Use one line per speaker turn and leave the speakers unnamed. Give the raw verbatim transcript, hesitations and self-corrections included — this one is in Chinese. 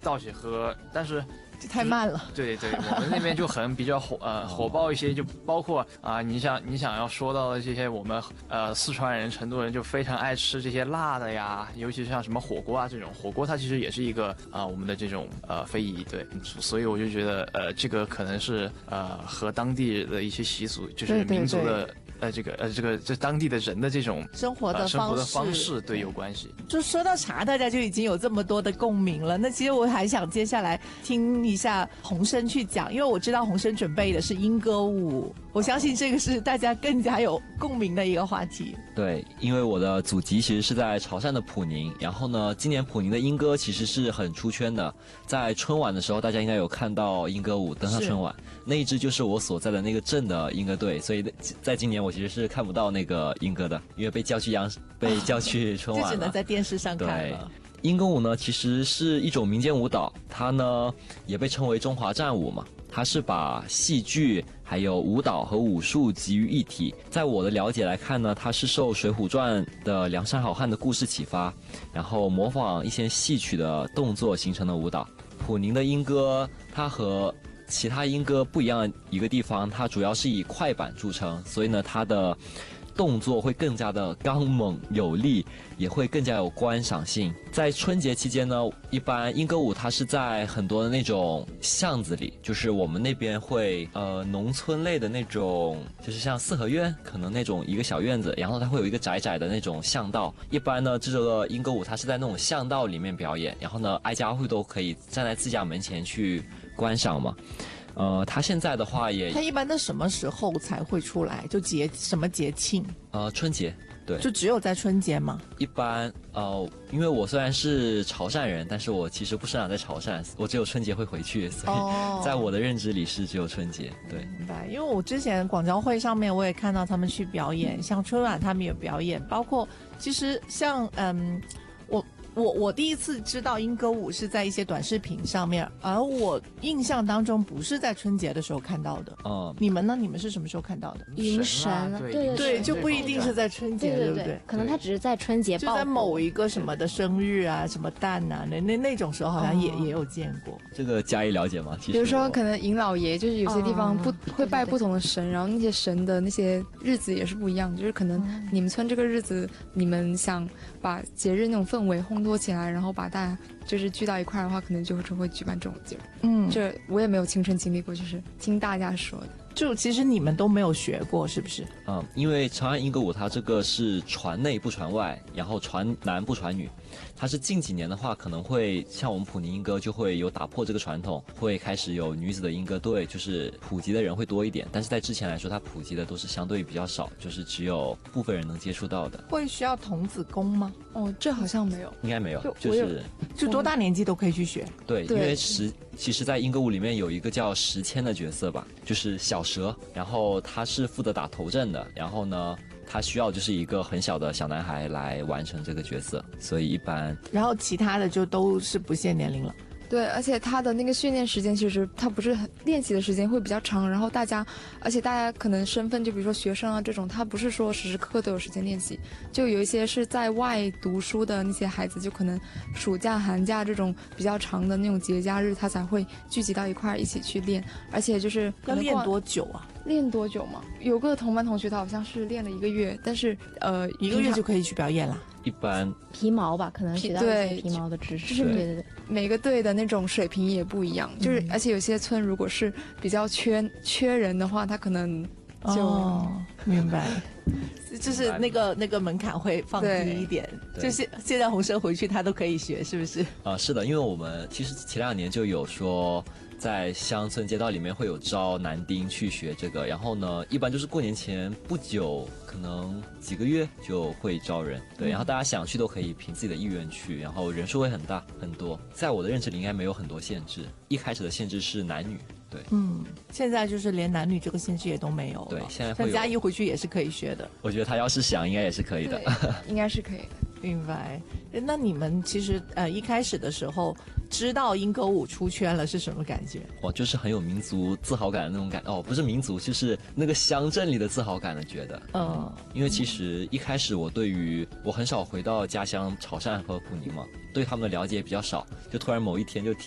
倒起喝，但是。
这太慢了，
对对，我们那边就很比较火呃火爆一些，就包括啊、呃，你想你想要说到的这些，我们呃四川人、成都人就非常爱吃这些辣的呀，尤其是像什么火锅啊这种，火锅它其实也是一个啊、呃、我们的这种呃非遗，对，所以我就觉得呃这个可能是呃和当地的一些习俗，就是民族的。
对对对
呃，这个呃，这个这当地的人的这种
生活的方式，
呃、生活的方式对有关系。
就说到茶，大家就已经有这么多的共鸣了。那其实我还想接下来听一下洪生去讲，因为我知道洪生准备的是莺歌舞，我相信这个是大家更加有共鸣的一个话题。
对，因为我的祖籍其实是在潮汕的普宁，然后呢，今年普宁的莺歌其实是很出圈的，在春晚的时候，大家应该有看到莺歌舞登上春晚，那一支就是我所在的那个镇的莺歌队，所以在今年我其实是看不到那个莺歌的，因为被叫去央被叫去春晚了，
就只能在电视上看了。
莺歌舞呢，其实是一种民间舞蹈，它呢也被称为中华战舞嘛。它是把戏剧、还有舞蹈和武术集于一体。在我的了解来看呢，它是受《水浒传》的梁山好汉的故事启发，然后模仿一些戏曲的动作形成的舞蹈。普宁的莺歌，它和其他莺歌不一样的一个地方，它主要是以快板著称，所以呢，它的动作会更加的刚猛有力，也会更加有观赏性。在春节期间呢，一般莺歌舞它是在很多的那种巷子里，就是我们那边会呃农村类的那种，就是像四合院可能那种一个小院子，然后它会有一个窄窄的那种巷道。一般呢，这个莺歌舞它是在那种巷道里面表演，然后呢，挨家户都可以站在自家门前去观赏嘛。呃，他现在的话也，
他一般的什么时候才会出来？就节什么节庆？
呃，春节，对，
就只有在春节吗？
一般，呃，因为我虽然是潮汕人，但是我其实不生长在潮汕，我只有春节会回去，所以在我的认知里是只有春节。对，
明白。因为我之前广交会上面我也看到他们去表演，像春晚他们也表演，包括其实像嗯，我。我我第一次知道莺歌舞是在一些短视频上面，而我印象当中不是在春节的时候看到的。
嗯，
你们呢？你们是什么时候看到的？
迎神啊，对对
对，就不一定是在春节，对不对？
可能它只是在春节，
就在某一个什么的生日啊，什么诞啊，那那那种时候好像也、哦、也有见过。
这个嘉义了解吗？其实
比如说可能迎老爷，就是有些地方不、哦、会拜不同的神，然后那些神的那些日子也是不一样，就是可能你们村这个日子，你们想把节日那种氛围烘托起来，然后把大家就是聚到一块的话，可能就会会举办这种节日。嗯，这我也没有亲身经历过，就是听大家说的。
就其实你们都没有学过，是不是？
嗯，因为长安莺歌舞它这个是传内不传外，然后传男不传女。它是近几年的话，可能会像我们普宁莺歌就会有打破这个传统，会开始有女子的莺歌队，就是普及的人会多一点。但是在之前来说，它普及的都是相对比较少，就是只有部分人能接触到的。
会需要童子功吗？
哦，这好像没有，
应该没有，就,
就是
就多大年纪都可以去学。
对，因为十其实，在莺歌舞里面有一个叫石谦的角色吧，就是小蛇，然后他是负责打头阵的，然后呢。他需要就是一个很小的小男孩来完成这个角色，所以一般，
然后其他的就都是不限年龄了。
对，而且他的那个训练时间其实他不是很练习的时间会比较长，然后大家，而且大家可能身份就比如说学生啊这种，他不是说时时刻刻都有时间练习，就有一些是在外读书的那些孩子，就可能暑假寒假这种比较长的那种节假日，他才会聚集到一块一起去练，而且就是
要练多久啊？
练多久嘛？有个同班同学他好像是练了一个月，但是呃
一个月就可以去表演了。
一般
皮毛吧，可能学到一些皮毛的知识。对对对，
每个队的那种水平也不一样，就是、嗯、而且有些村如果是比较缺缺人的话，他可能就、
哦、明白。就是那个那个门槛会放低一点，就是现在洪生回去他都可以学，是不是？
啊、呃，是的，因为我们其实前两年就有说。在乡村街道里面会有招男丁去学这个，然后呢，一般就是过年前不久，可能几个月就会招人，对，然后大家想去都可以凭自己的意愿去，然后人数会很大很多，在我的认知里应该没有很多限制，一开始的限制是男女，对，
嗯，现在就是连男女这个限制也都没有了，
对，现在会有，
像嘉义回去也是可以学的，
我觉得他要是想，应该也是可以的，
应该是可以的。
明白。那你们其实呃一开始的时候知道莺歌舞出圈了是什么感觉？
哇，就是很有民族自豪感的那种感哦，不是民族，就是那个乡镇里的自豪感的觉得。嗯，因为其实一开始我对于我很少回到家乡潮汕和普宁嘛，对他们的了解比较少，就突然某一天就听